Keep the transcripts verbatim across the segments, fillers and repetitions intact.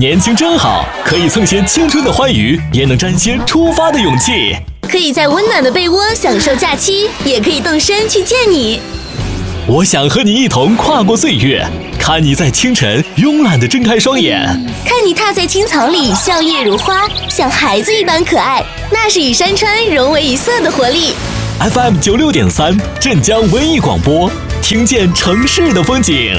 年轻真好，可以蹭些青春的欢愉，也能沾些出发的勇气。 可以在温暖的被窝享受假期，也可以动身去见你。 我想和你一同跨过岁月，看你在清晨慵懒地睁开双眼， 看你踏在青草里笑靥如花，像孩子一般可爱，那是与山川融为一色的活力。 F M 九六点三，镇江文艺广播，听见城市的风景。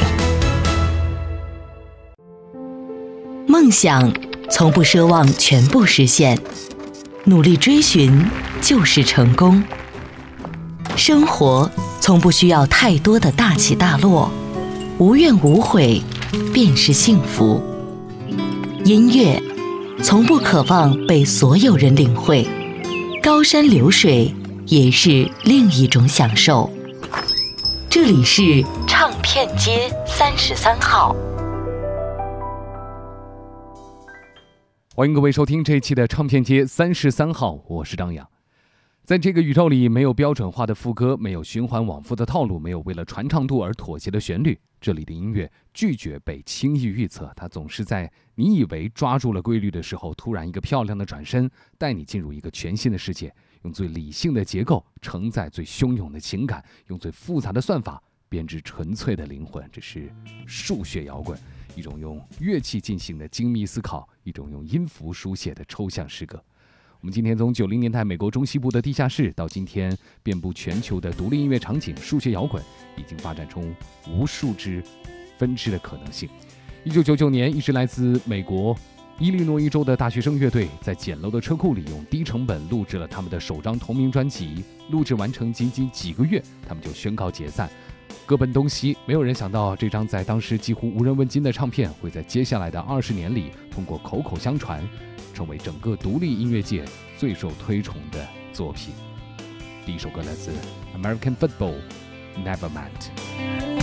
梦想从不奢望全部实现，努力追寻就是成功。生活从不需要太多的大起大落，无怨无悔便是幸福。音乐从不渴望被所有人领会，高山流水也是另一种享受。这里是唱片街三十三号。 欢迎各位收听这一期的唱片街三十三号，我是张扬。在这个宇宙里，没有标准化的副歌，没有循环往复的套路，没有为了传唱度而妥协的旋律。这里的音乐拒绝被轻易预测，它总是在你以为抓住了规律的时候，突然一个漂亮的转身，带你进入一个全新的世界，用最理性的结构承载最汹涌的情感，用最复杂的算法编织纯粹的灵魂。这是数学摇滚，一种用乐器进行的精密思考，一种用音符书写的抽象诗歌。我们今天从九零年代美国中西部的地下室，到今天遍布全球的独立音乐场景，数学摇滚已经发展出无数支分支的可能性。一九九九年，一支来自美国伊利诺伊州的大学生乐队，在简陋的车库里用低成本录制了他们的首张同名专辑。录制完成仅仅几个月，他们就宣告解散，各奔东西。没有人想到，这张在当时几乎无人问津的唱片，会在接下来的二十年里，通过口口相传，成为整个独立音乐界最受推崇的作品。第一首歌来自 American Football Nevermind。